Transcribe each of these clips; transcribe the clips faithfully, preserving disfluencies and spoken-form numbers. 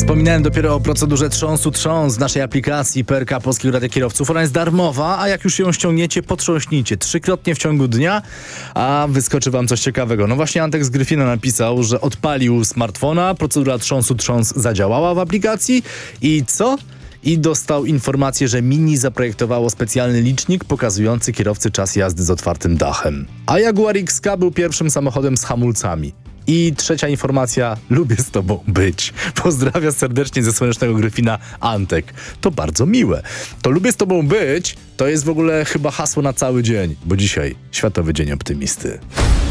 Wspominałem dopiero o procedurze Trząsu Trząs z naszej aplikacji P R K Polskiego Radia Kierowców. Ona jest darmowa, a jak już ją ściągniecie, potrząśnijcie trzykrotnie w ciągu dnia, a wyskoczy wam coś ciekawego. No właśnie Antek z Gryfina napisał, że odpalił smartfona, procedura Trząsu Trząs zadziałała w aplikacji i co? I dostał informację, że Mini zaprojektowało specjalny licznik pokazujący kierowcy czas jazdy z otwartym dachem. A Jaguar X K był pierwszym samochodem z hamulcami. I trzecia informacja, lubię z tobą być. Pozdrawiam serdecznie ze słonecznego Gryfina Antek. To bardzo miłe. To lubię z tobą być, to jest w ogóle chyba hasło na cały dzień, bo dzisiaj Światowy Dzień Optymisty.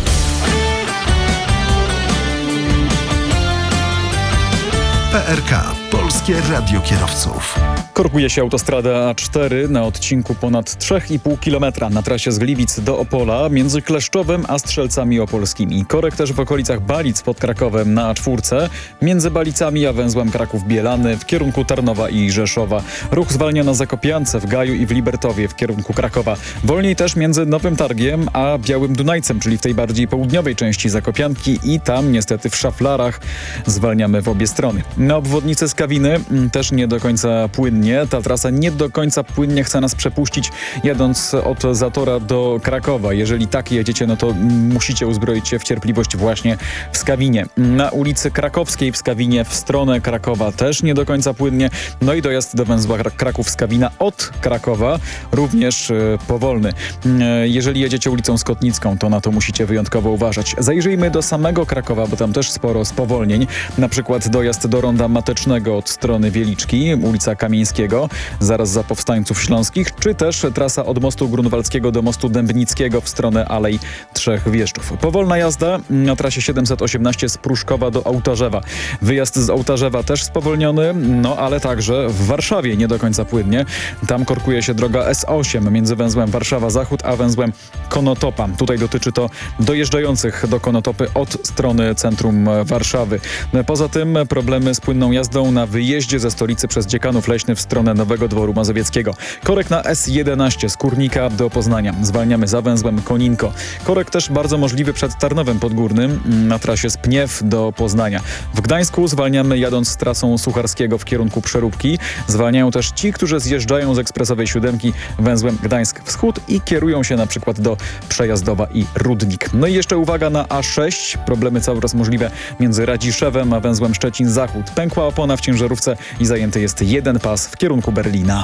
P R K. Polskie Radio Kierowców. Korkuje się autostrada A cztery na odcinku ponad trzy i pół kilometra na trasie z Gliwic do Opola między Kleszczowem a Strzelcami Opolskimi. Korek też w okolicach Balic pod Krakowem na A cztery między Balicami a węzłem Kraków-Bielany w kierunku Tarnowa i Rzeszowa. Ruch zwalnia na Zakopiance, w Gaju i w Libertowie w kierunku Krakowa. Wolniej też między Nowym Targiem a Białym Dunajcem, czyli w tej bardziej południowej części Zakopianki i tam niestety w Szaflarach zwalniamy w obie strony. Na obwodnicy Skawiny też nie do końca płynnie. Ta trasa nie do końca płynnie chce nas przepuścić, jadąc od Zatora do Krakowa. Jeżeli tak jedziecie, no to musicie uzbroić się w cierpliwość właśnie w Skawinie. Na ulicy Krakowskiej w Skawinie w stronę Krakowa też nie do końca płynnie. No i dojazd do węzła Kraków-Skawina od Krakowa również e, powolny. E, jeżeli jedziecie ulicą Skotnicką, to na to musicie wyjątkowo uważać. Zajrzyjmy do samego Krakowa, bo tam też sporo spowolnień. Na przykład dojazd do Ronda Matecznego od strony Wieliczki, ulica Kamieńskiego, zaraz za Powstańców Śląskich, czy też trasa od mostu Grunwaldzkiego do mostu Dębnickiego w stronę Alei Trzech Wieszczów. Powolna jazda na trasie siedemset osiemnaście z Pruszkowa do Ołtarzewa. Wyjazd z Ołtarzewa też spowolniony, no ale także w Warszawie nie do końca płynnie. Tam korkuje się droga S osiem między węzłem Warszawa-Zachód a węzłem Konotopa. Tutaj dotyczy to dojeżdżających do Konotopy od strony centrum Warszawy. Poza tym problemy z płynną jazdą na wyjeździe ze stolicy przez Dziekanów Leśnych w stronę Nowego Dworu Mazowieckiego. Korek na S jedenaście z Kurnika do Poznania. Zwalniamy za węzłem Koninko. Korek też bardzo możliwy przed Tarnowem Podgórnym na trasie z Pniew do Poznania. W Gdańsku zwalniamy jadąc z trasą Sucharskiego w kierunku Przeróbki. Zwalniają też ci, którzy zjeżdżają z ekspresowej siódemki węzłem Gdańsk Wschód i kierują się na przykład do Przejazdowa i Rudnik. No i jeszcze uwaga na A sześć. Problemy cały czas możliwe między Radziszewem a węzłem Szczecin Zachód. Pękła opona w ciężarówce i zajęty jest jeden pas w kierunku Berlina.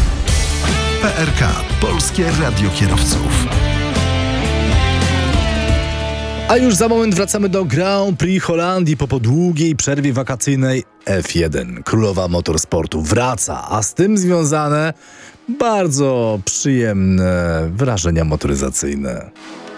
P R K. Polskie Radio Kierowców. A już za moment wracamy do Grand Prix Holandii po podługiej przerwie wakacyjnej. F jeden, królowa motorsportu, wraca, a z tym związane bardzo przyjemne wrażenia motoryzacyjne.